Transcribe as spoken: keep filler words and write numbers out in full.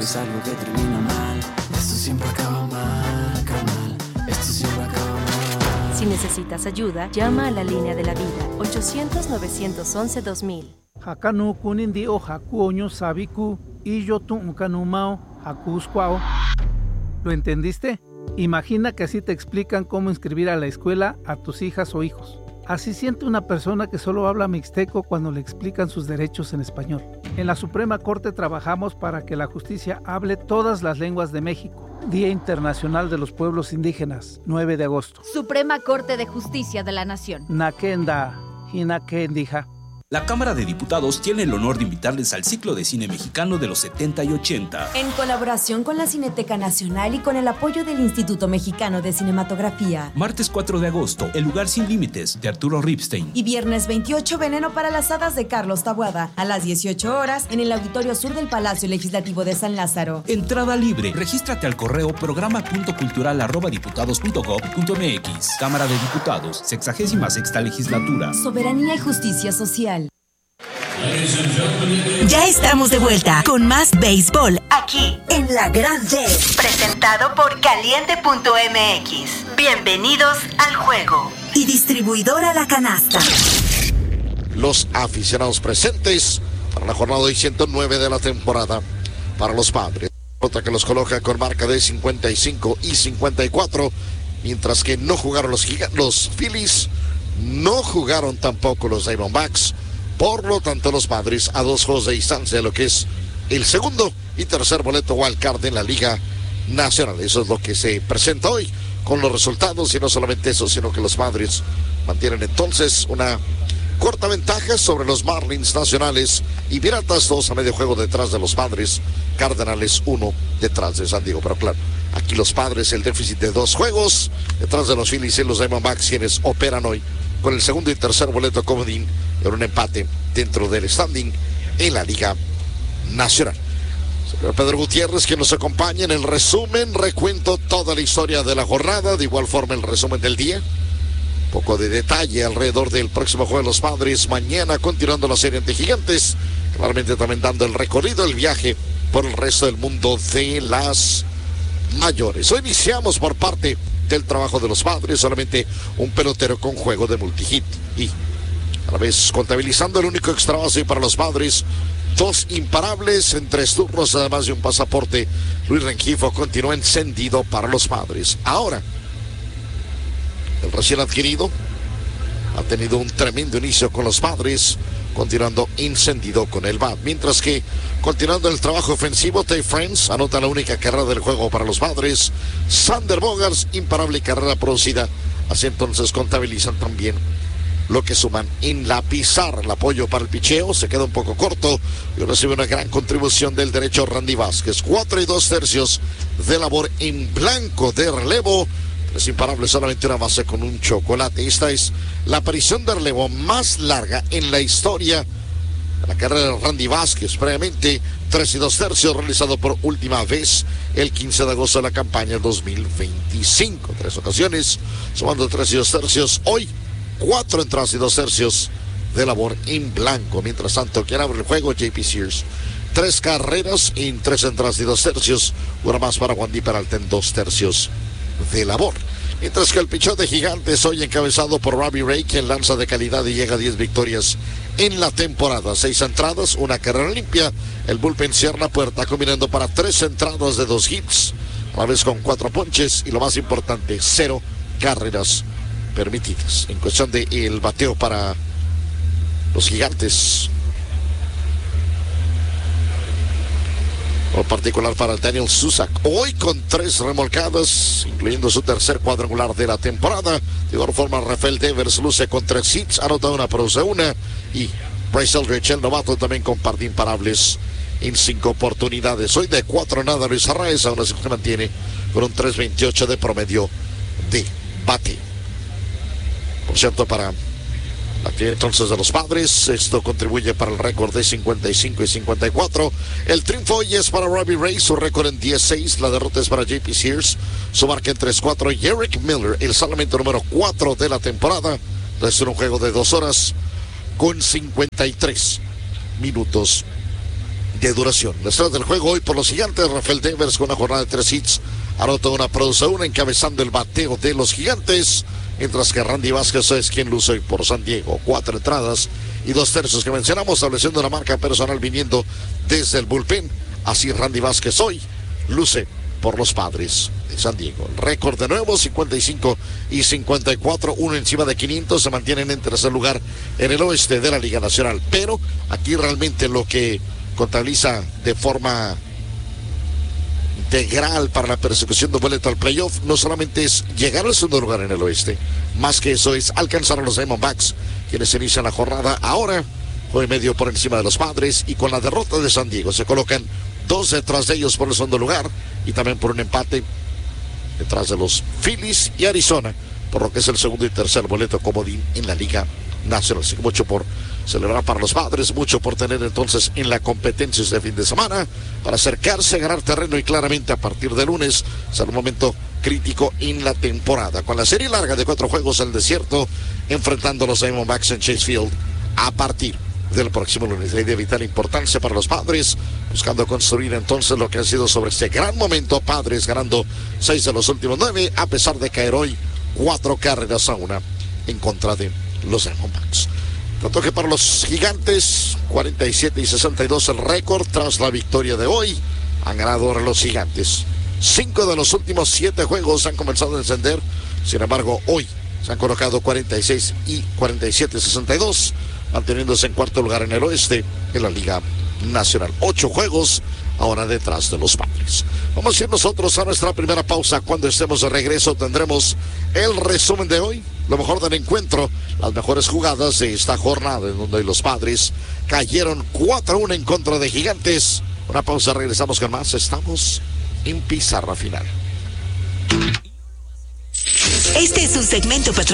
Es algo que termina mal. Esto siempre acaba mal, acaba mal. Esto siempre acaba mal. Si necesitas ayuda, llama a la línea de la vida. ochocientos, novecientos once, dos mil. Hakanu kunindi o haku oño sabiku y yo tu unkanumao hakuskwao. ¿Lo entendiste? Imagina que así te explican cómo inscribir a la escuela a tus hijas o hijos. Así siente una persona que solo habla mixteco cuando le explican sus derechos en español. En la Suprema Corte trabajamos para que la justicia hable todas las lenguas de México. Día Internacional de los Pueblos Indígenas, nueve de agosto. Suprema Corte de Justicia de la Nación. Nakenda, Hinakendija. La Cámara de Diputados tiene el honor de invitarles al ciclo de cine mexicano de los setenta y ochenta. En colaboración con la Cineteca Nacional y con el apoyo del Instituto Mexicano de Cinematografía. Martes cuatro de agosto, El lugar sin límites, de Arturo Ripstein. Y viernes veintiocho, Veneno para las hadas, de Carlos Taboada, a las dieciocho horas, en el Auditorio Sur del Palacio Legislativo de San Lázaro. Entrada libre. Regístrate al correo programa punto cultural arroba diputados punto gob punto mx. Cámara de Diputados, sexagésima sexta legislatura. Soberanía y justicia social. Ya estamos de vuelta con más béisbol aquí en La Gran D, presentado por caliente punto m x. Bienvenidos al juego. Y distribuidora La Canasta. Los aficionados presentes para la jornada de ciento nueve de la temporada para los Padres. Otra que los coloca con marca de cincuenta y cinco y cincuenta y cuatro, mientras que no jugaron los, los Phillies, no jugaron tampoco los Diamondbacks. Por lo tanto, los Padres a dos juegos de distancia de lo que es el segundo y tercer boleto wildcard en la Liga Nacional. Eso es lo que se presenta hoy con los resultados, y no solamente eso, sino que los Padres mantienen entonces una corta ventaja sobre los Marlins Nacionales y Piratas, dos a medio juego detrás de los Padres, Cardenales uno detrás de San Diego. Pero claro, aquí los Padres el déficit de dos juegos detrás de los Phillies y los Diamondbacks, quienes operan hoy con el segundo y tercer boleto comodín en un empate dentro del standing en la Liga Nacional. Señor Pedro Gutiérrez, que nos acompaña en el resumen, recuento toda la historia de la jornada, de igual forma el resumen del día, poco de detalle alrededor del próximo juego de los Padres mañana, continuando la serie ante Gigantes, claramente también dando el recorrido, el viaje por el resto del mundo de las mayores. Hoy iniciamos por parte del trabajo de los Padres, solamente un pelotero con juego de multihit, y a la vez contabilizando el único extra base para los Padres, dos imparables en tres turnos, además de un pasaporte. Luis Rengifo continúa encendido para los Padres. Ahora, el recién adquirido ha tenido un tremendo inicio con los Padres, continuando encendido con el bat, mientras que continuando el trabajo ofensivo, Tay France anota la única carrera del juego para los Padres. Sander Bogaerts, imparable carrera producida, así entonces contabilizan también lo que suman en la pizarra. El apoyo para el picheo se queda un poco corto y recibe una gran contribución del derecho Randy Vázquez. Cuatro y dos tercios de labor en blanco de relevo. Es imparable, solamente una base con un chocolate. Esta es la aparición de relevo más larga en la historia de la carrera de Randy Vázquez. Previamente, tres y dos tercios, realizado por última vez el quince de agosto de la campaña dos mil veinticinco. Tres ocasiones, sumando tres y dos tercios. Hoy, cuatro entradas y dos tercios de labor en blanco. Mientras tanto, quien abre el juego, J P Sears. Tres carreras en tres entradas y dos tercios. Una más para Wandy Peralta en dos tercios de labor. Mientras que el pichón de Gigantes, hoy encabezado por Robbie Ray, quien lanza de calidad y llega a diez victorias en la temporada. Seis entradas, una carrera limpia. El bullpen cierra la puerta, combinando para tres entradas de dos hits, a la vez con cuatro ponches y lo más importante, cero carreras permitidas. En cuestión de el bateo para los Gigantes, en particular para Daniel Susac, hoy con tres remolcadas, incluyendo su tercer cuadrangular de la temporada. De igual forma, Rafael Devers luce con tres hits, anota una, produce una, y Bryce Eldridge, el novato, también con par de imparables en cinco oportunidades. Hoy de cuatro nada Luis Arraez, aún así se mantiene con un tres veintiocho de promedio de bate. Por cierto, para la actividad entonces de los Padres, esto contribuye para el récord de cincuenta y cinco y cincuenta y cuatro. El triunfo hoy es para Robbie Ray, su récord en diez seis. La derrota es para J P Sears, su marca en tres cuatro. Y Eric Miller, el salvamento número cuatro de la temporada. Es un juego de dos horas con cincuenta y tres minutos de duración. La estrella del juego hoy por los Gigantes, Rafael Devers con una jornada de tres hits, anota una, produce una, encabezando el bateo de los Gigantes, mientras que Randy Vázquez es quien luce hoy por San Diego. Cuatro entradas y dos tercios que mencionamos, estableciendo una marca personal viniendo desde el bullpen. Así Randy Vázquez hoy luce por los Padres de San Diego. El récord de nuevo, cincuenta y cinco y cincuenta y cuatro, uno encima de quinientos, se mantienen en tercer lugar en el oeste de la Liga Nacional. Pero aquí realmente lo que contabiliza de forma integral para la persecución de boleto al playoff no solamente es llegar al segundo lugar en el oeste, más que eso es alcanzar a los Diamondbacks, quienes inician la jornada ahora, juego y medio por encima de los Padres, y con la derrota de San Diego se colocan dos detrás de ellos por el segundo lugar y también por un empate detrás de los Phillies y Arizona, por lo que es el segundo y tercer boleto comodín en la Liga Nacional. Así que mucho por celebrar para los Padres, mucho por tener entonces en la competencia este fin de semana para acercarse, ganar terreno y claramente a partir de lunes será un momento crítico en la temporada, con la serie larga de cuatro juegos en el desierto, enfrentando a los Diamondbacks en Chase Field a partir del próximo lunes. Hay de vital importancia para los Padres, buscando construir entonces lo que ha sido sobre este gran momento. Padres ganando seis de los últimos nueve, a pesar de caer hoy cuatro carreras a una en contra de los Diamondbacks. Tanto que para los Gigantes, cuarenta y siete y sesenta y dos el récord tras la victoria de hoy. Han ganado ahora los Gigantes. Cinco de los últimos siete juegos han comenzado a encender. Sin embargo, hoy se han colocado cuarenta y seis y cuarenta y siete sesenta y dos, manteniéndose en cuarto lugar en el oeste en la Liga Nacional. Ocho juegos ahora detrás de los Padres. Vamos a ir nosotros a nuestra primera pausa. Cuando estemos de regreso tendremos el resumen de hoy, lo mejor del encuentro, las mejores jugadas de esta jornada en donde los Padres cayeron cuatro a uno en contra de Gigantes. Una pausa, regresamos con más. Estamos en Pizarra Final. Este es un segmento patrocinado